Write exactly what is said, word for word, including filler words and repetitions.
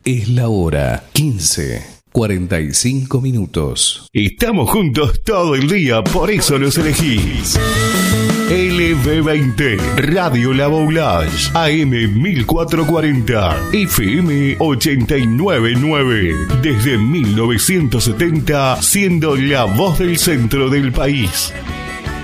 Es la hora quince, cuarenta y cinco minutos. Estamos juntos todo el día, por eso los elegís. L B veinte, Radio La Boulage, A M mil cuatrocientos cuarenta, F M ochenta y nueve punto nueve. Desde mil novecientos setenta, siendo la voz del centro del país.